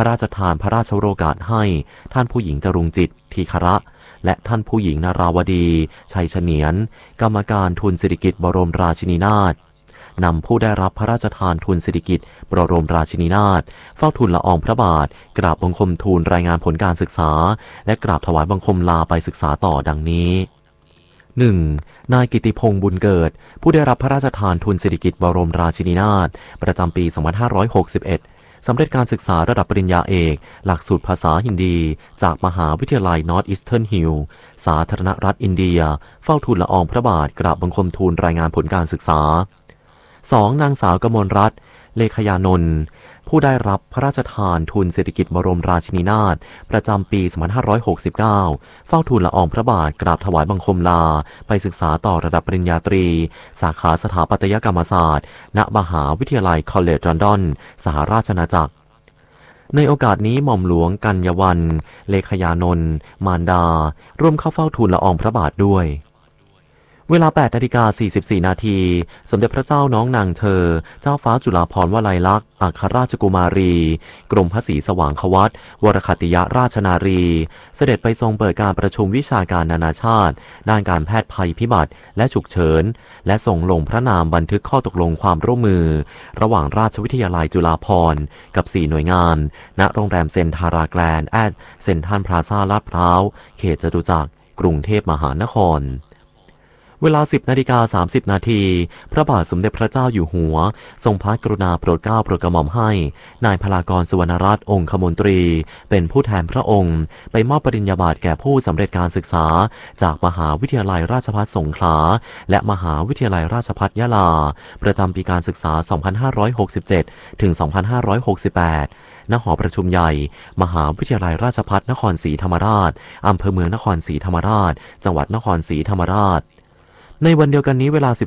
ระราชทานพระราชโอกาสให้ท่านผู้หญิงจรุงจิตทีฆระและท่านผู้หญิงนาราวดีชัยเฉนียนกรรมการทุนสิริกิติ์บรมราชินีนาถนำผู้ได้รับพระราชทานทุนสิริกิติ์บรมราชินีนาถเฝ้าทูลละอองพระบาทกราบบังคมทูลรายงานผลการศึกษาและกราบถวายบังคมลาไปศึกษาต่อดังนี้ 1. นายกิติพงษ์บุญเกิดผู้ได้รับพระราชทานทุนสิริกิติ์บรมราชินีนาถประจำปี 2561 สำเร็จการศึกษาระดับปริญญาเอกหลักสูตรภาษาฮินดีจากมหาวิทยาลัย North Eastern Hill สาธารณรัฐอินเดียเฝ้าทูลละอองพระบาทกราบบังคมทูลรายงานผลการศึกษา 2. นางสาวกมลรัตน์เลขยานนท์ผู้ได้รับพระราชทานทุนเศรษฐกิจบรมราชินีนาถประจำปี 2569 เฝ้าทูลละอองพระบาทกราบถวายบังคมลาไปศึกษาต่อระดับปริญญาตรีสาขาสถาปัตยกรรมศาสตร์ณมหาวิทยาลัยคอลเลจลอนดอนสหราชอาณาจักรในโอกาสนี้หม่อมหลวงกัญญวรรณเลขยานนท์มารดาร่วมเข้าเฝ้าทูลละอองพระบาทด้วยเวลา 8:44 นาทีสมเด็จพระเจ้าน้องนางเธอเจ้าฟ้าจุฬาภรณ์วลัยลักษณ์อัครราชกุมารีกรมพระศรีสว่างควัตรวรคัตติยราชนารีเสด็จไปทรงเปิดการประชุมวิชาการนานาชาติด้านการแพทย์ภัยพิบัติและฉุกเฉินและทรงลงพระนามบันทึกข้อตกลงความร่วมมือระหว่างราชวิทยาลัยจุฬาภรณ์กับ4หน่วยงานณโรงแรมเซ็นทาราแกรนด์แอดเซ็นทรัลพลาซ่าลาดพร้าวเขตจตุจักรกรุงเทพมหานครเวลา 10:30 นาทีพระบาทสมเด็จพระเจ้าอยู่หัวทรงพระกรุณาโปรดเกล้าโปรดกระหม่อมให้นายพลากรสุวรรณรัตน์องคมนตรีเป็นผู้แทนพระองค์ไปมอบปริญญาบัตรแก่ผู้สำเร็จการศึกษาจากมหาวิทยาลัยราชภัฏสงขลาและมหาวิทยาลัยราชภัฏยะลาประจำปีการศึกษา 2567 ถึง 2568 ณ หอประชุมใหญ่มหาวิทยาลัยราชภัฏนครศรีธรรมราชอำเภอเมืองนครศรีธรรมราชจังหวัดนครศรีธรรมราชในวันเดียวกันนี้เวลา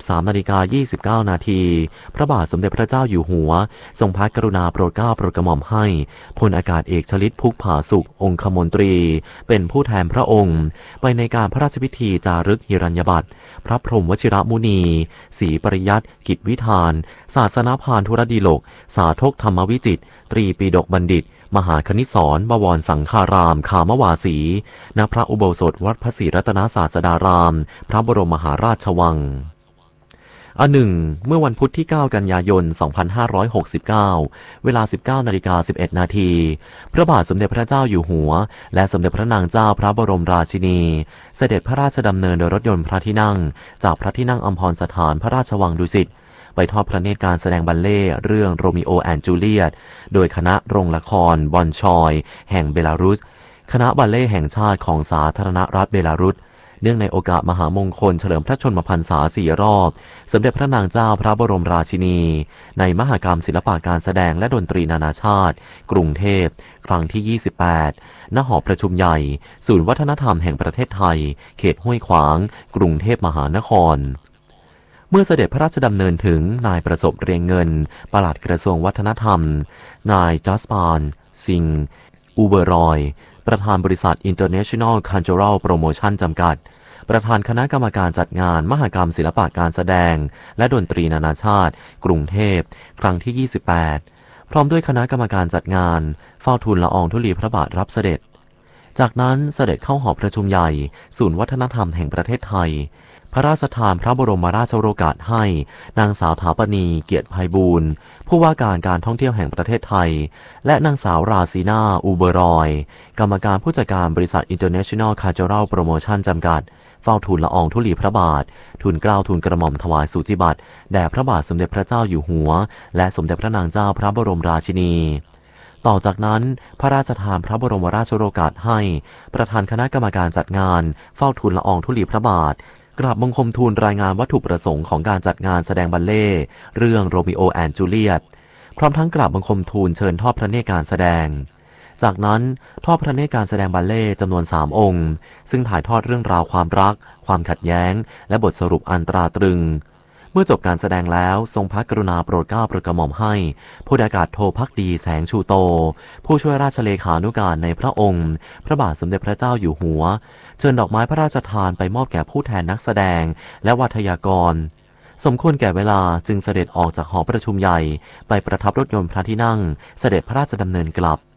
13:29 นาทีพระบาทสมเด็จพระเจ้าอยู่หัวทรงพระกรุณาโปรดเกล้าโปรดกระหม่อมให้พลอากาศเอกชลิตพุกผาสุของคมนตรีเป็นผู้แทนพระองค์ไปในการพระราชพิธีจารึกหิรัญญบัตรพระพรหมวชิรมุนีศรีปริยัติกิจวิธานศาสนพานธุรดีโลกสาธกธรรมวิจิตรตรีปีฎกบัณฑิตมหาคณิศรบวรสังฆารามคามวาสีณพระอุโบสถวัดพระศรีรัตนศาสดารามพระบรมมหาราชวังอันหนึ่งเมื่อวันพุธที่ 9 กันยายน 2569 เวลา 19:11 นาทีพระบาทสมเด็จพระเจ้าอยู่หัวและสมเด็จพระนางเจ้าพระบรมราชินีเสด็จพระราชดำเนินโดยรถยนต์พระที่นั่งจากพระที่นั่งอัมพรสถานพระราชวังดุสิตไปทอดพระเนตรการแสดงบัลเล่ต์เรื่องโรมิโอแอนด์จูเลียตโดยคณะโรงละครบอนชอยแห่งเบลารุสคณะบัลเล่ต์แห่งชาติของสาธารณรัฐเบลารุสเนื่องในโอกาสมหามงคลเฉลิมพระชนมพรรษา4 รอบสมเด็จพระนางเจ้าพระบรมราชินีในมหกรรมศิลปะการแสดงและดนตรีนานาชาติกรุงเทพครั้งที่ 28 ณ หอประชุมใหญ่ศูนย์วัฒนธรรมแห่งประเทศไทยเขตห้วยขวางกรุงเทพมหานครเมื่อเสด็จพระราชดำเนินถึงนายประสบเรียงเงินปลัดกระทรวงวัฒนธรรมนายจัสปานซิงอูเบอรอยประธานบริษัท International Cultural Promotion จำกัดประธานคณะกรรมการจัดงานมหกรรมศิลปะการแสดงและดนตรีนานาชาติกรุงเทพครั้งที่ 28 พร้อมด้วยคณะกรรมการจัดงานเฝ้าทูลละอองธุลีพระบาทรับเสด็จจากนั้นเสด็จเข้าหอประชุมใหญ่ศูนย์วัฒนธรรมแห่งประเทศไทยพระราชทานพระบรมราชโองการให้นางสาวถาปณีเกียรติไพบูลย์ผู้ว่าการท่องเที่ยวแห่งประเทศไทยและนางสาวราซีนาอูเบอรอยกรรมการผู้จัดการบริษัท International Cultural Promotion จำกัดเฝ้าทูลละอองธุลีพระบาททูลเกล้าทูลกระหม่อมถวายสูจิบัตรแด่พระบาทสมเด็จพระเจ้าอยู่หัวและสมเด็จพระนางเจ้าพระบรมราชินีต่อจากนั้นพระราชทานพระบรมราชโองการให้ประธานคณะกรรมการจัดงานเฝ้าทูลละอองธุลีพระบาทกราบบังคมทูลรายงานวัตถุประสงค์ของการจัดงานแสดงบัลเล่ต์เรื่องโรมิโอแอนด์จูเลียตพร้อมทั้งกราบบังคมทูลเชิญทอดพระเนตรการแสดงจากนั้นทอดพระเนตรการแสดงบัลเล่ต์จำนวน3 องค์ซึ่งถ่ายทอดเรื่องราวความรักความขัดแย้งและบทสรุปอันตราตรึงเมื่อจบการแสดงแล้วทรงพระกรุณาโปรดเกล้าโปรดกระหม่อมให้พลอากาศโทภักดีแสงชูโตผู้ช่วยราชเลขานุการในพระองค์พระบาทสมเด็จพระเจ้าอยู่หัวเชิญดอกไม้พระราชทานไปมอบแก่ผู้แทนนักแสดงและวัทยากรสมควรแก่เวลาจึงเสด็จออกจากหอประชุมใหญ่ไปประทับรถยนต์พระที่นั่งเสด็จพระราชดำเนินกลับ